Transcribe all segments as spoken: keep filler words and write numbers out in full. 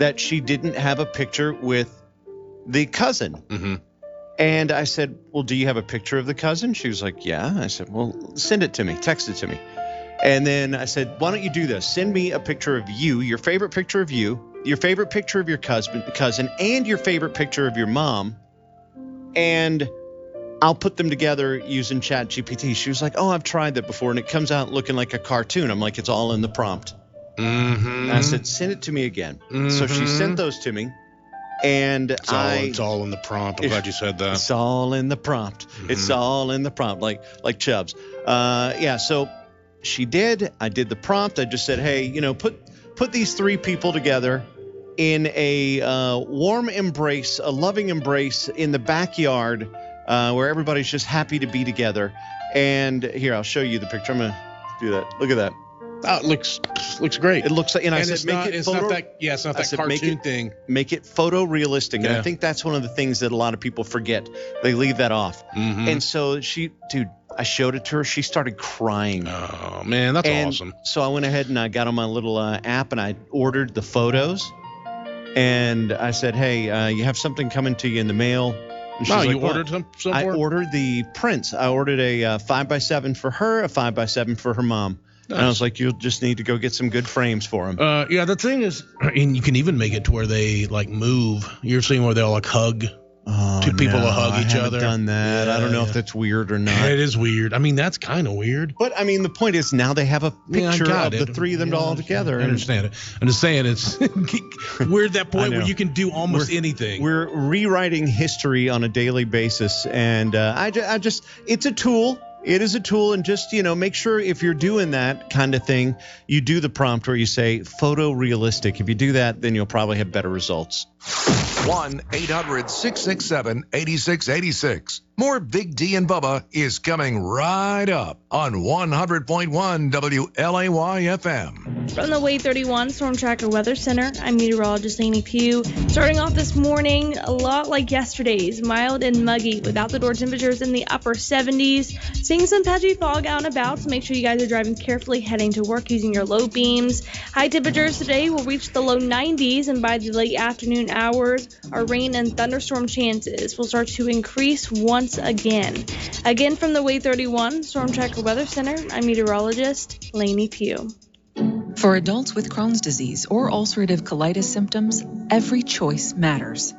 that she didn't have a picture with the cousin. Mm-hmm. And I said, well, do you have a picture of the cousin? She was like, yeah. I said, well, send it to me. Text it to me. And then I said, why don't you do this? Send me a picture of you, your favorite picture of you, your favorite picture of your cousin, cousin, and your favorite picture of your mom. And I'll put them together using Chat G P T. She was like, oh, I've tried that before. And it comes out looking like a cartoon. I'm like, it's all in the prompt. Mm-hmm. And I said, send it to me again. Mm-hmm. So she sent those to me. And it's all, I, it's all in the prompt. I'm glad you said that. It's all in the prompt. Mm-hmm. It's all in the prompt, like like Chubbs. Uh, yeah, so she did. I did the prompt. I just said, hey, you know, put put these three people together in a uh, warm embrace, a loving embrace in the backyard uh, where everybody's just happy to be together. And here, I'll show you the picture. I'm going to do that. Look at that. Oh, it looks looks great. It looks like, and, and I said, it's make not, it it's photo. Not that, yeah, it's not that said, cartoon make it, thing. Make it photorealistic, yeah. and I think that's one of the things that a lot of people forget. They leave that off. Mm-hmm. And so she, dude, I showed it to her. She started crying. Oh man, that's and awesome. So I went ahead and I got on my little uh, app and I ordered the photos. And I said, hey, uh, you have something coming to you in the mail. And no, like, you what? ordered some. some I for? ordered the prints. I ordered a uh, five by seven for her, a five by seven for her mom. Nice. And I was like, you'll just need to go get some good frames for them. Uh, yeah, the thing is, and you can even make it to where they like move. You're seeing where they'll like hug. Oh, Two people no, will hug each I haven't other. Done that. Yeah, I don't know yeah. if that's weird or not. It is weird. I mean, that's kind of weird. But I mean, the point is now they have a picture yeah, of it. the three of them yeah, all together. I understand it. I'm just saying it's we're at that point where you can do almost we're, anything. We're rewriting history on a daily basis, and uh, I, ju- I just it's a tool. It is a tool, and just, you know, make sure if you're doing that kind of thing, you do the prompt where you say photorealistic. If you do that, then you'll probably have better results. one eight hundred six six seven eight six eight six. More Big D and Bubba is coming right up on one hundred point one W L A Y F M. From the Way thirty-one Storm Tracker Weather Center, I'm meteorologist Lainey Pugh. Starting off this morning, a lot like yesterday's, mild and muggy with out-the-door temperatures in the upper seventies. Seeing some patchy fog out and about, so make sure you guys are driving carefully heading to work using your low beams. High temperatures today will reach the low nineties, and by the late afternoon hours, our rain and thunderstorm chances will start to increase once again. Again, from the Way thirty-one Storm Tracker Weather Center, I'm meteorologist Lainey Pugh. For adults with Crohn's disease or ulcerative colitis symptoms, every choice matters.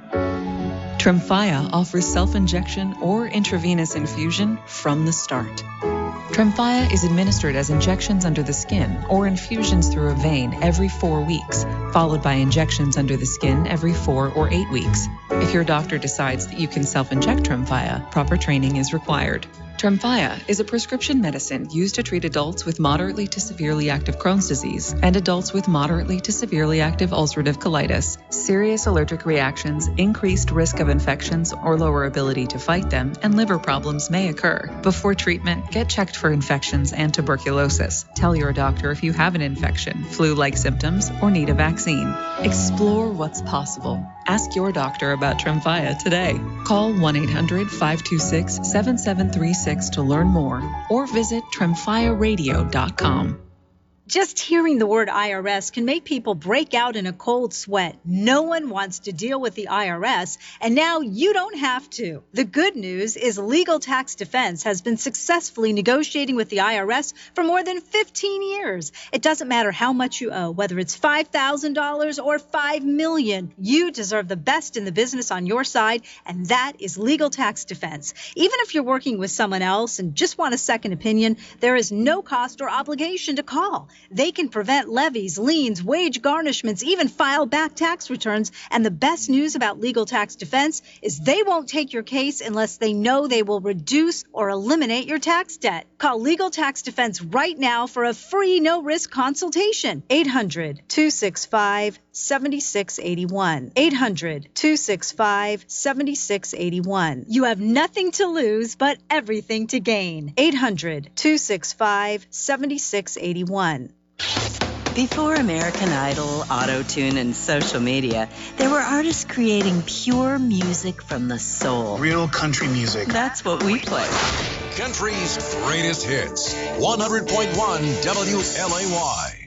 Tremfya offers self-injection or intravenous infusion from the start. Tremfya is administered as injections under the skin or infusions through a vein every four weeks, followed by injections under the skin every four or eight weeks. If your doctor decides that you can self-inject Tremfya, proper training is required. Tremfya is a prescription medicine used to treat adults with moderately to severely active Crohn's disease and adults with moderately to severely active ulcerative colitis. Serious allergic reactions, increased risk of infections or lower ability to fight them, and liver problems may occur. Before treatment, get checked for infections and tuberculosis. Tell your doctor if you have an infection, flu-like symptoms, or need a vaccine. Explore what's possible. Ask your doctor about Tremfya today. Call one eight hundred five two six seven seven three six to learn more, or visit tremfya radio dot com. Just hearing the word I R S can make people break out in a cold sweat. No one wants to deal with the I R S, and now you don't have to. The good news is Legal Tax Defense has been successfully negotiating with the I R S for more than fifteen years. It doesn't matter how much you owe, whether it's five thousand dollars or five million dollars. You deserve the best in the business on your side, and that is Legal Tax Defense. Even if you're working with someone else and just want a second opinion, there is no cost or obligation to call. They can prevent levies, liens, wage garnishments, even file back tax returns. And the best news about Legal Tax Defense is they won't take your case unless they know they will reduce or eliminate your tax debt. Call Legal Tax Defense right now for a free no-risk consultation. eight hundred two six five seven six eight one. eight hundred two six five seven six eight one. You have nothing to lose but everything to gain. eight hundred two six five seven six eight one. Before American Idol, Auto-Tune, and social media, there were artists creating pure music from the soul. Real country music. That's what we play. Country's greatest hits. one hundred point one W L A Y.